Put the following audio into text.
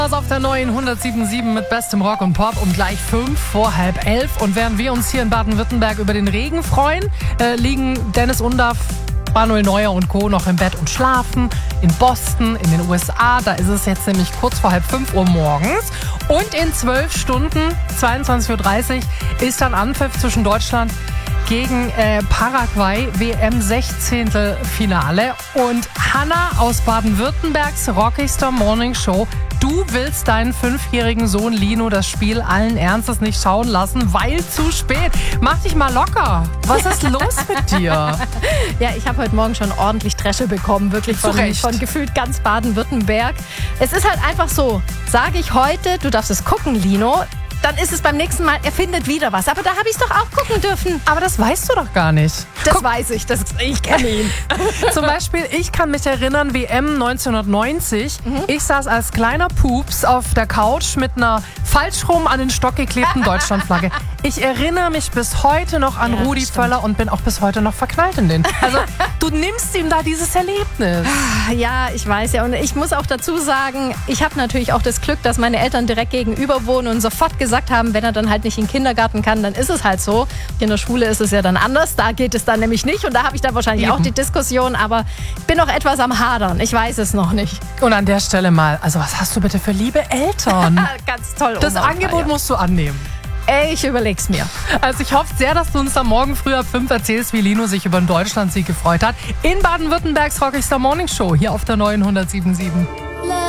Das auf der neuen 107.7 mit bestem Rock und Pop um gleich 11:05. Und während wir uns hier in Baden-Württemberg über den Regen freuen, liegen Dennis Undaff, Manuel Neuer und Co. noch im Bett und schlafen. In Boston, in den USA, da ist es jetzt nämlich kurz vor 4:30 morgens. Und in 12 Stunden, 22:30 ist dann Anpfiff zwischen Deutschland gegen Paraguay, WM-16. Und Hanna aus Baden-Württembergs rockigster Morning Show, du willst deinen 5-jährigen Sohn Lino das Spiel allen Ernstes nicht schauen lassen, weil zu spät. Mach dich mal locker. Was ist los mit dir? Ja, ich habe heute Morgen schon ordentlich Dresche bekommen, wirklich von gefühlt ganz Baden-Württemberg. Es ist halt einfach so, sage ich heute, du darfst es gucken, Lino, dann ist es beim nächsten Mal, er findet wieder was. Aber da habe ich es doch auch gucken dürfen. Aber das weißt du doch gar nicht. Das weiß ich, ich kenne ihn. Zum Beispiel, ich kann mich erinnern, WM 1990. Ich saß als kleiner Pups auf der Couch mit einer falsch rum an den Stock geklebten Deutschlandflagge. Ich erinnere mich bis heute noch an Rudi Völler und bin auch bis heute noch verknallt in den. Also, du nimmst ihm da dieses Erlebnis. Ja, ich weiß ja. Und ich muss auch dazu sagen, ich habe natürlich auch das Glück, dass meine Eltern direkt gegenüber wohnen und sofort gesagt haben, wenn er dann halt nicht in den Kindergarten kann, dann ist es halt so. In der Schule ist es ja dann anders. Da geht es dann nämlich nicht. Und da habe ich dann wahrscheinlich auch die Diskussion. Aber ich bin noch etwas am Hadern. Ich weiß es noch nicht. Und an der Stelle mal, also was hast du bitte für liebe Eltern? Ganz toll. Das Angebot musst du annehmen. Ey, ich überleg's mir. Also ich hoffe sehr, dass du uns am Morgen früh ab 5 erzählst, wie Lino sich über den Deutschlandsieg gefreut hat. In Baden-Württembergs rockigster Morning Show hier auf der neuen 107.7.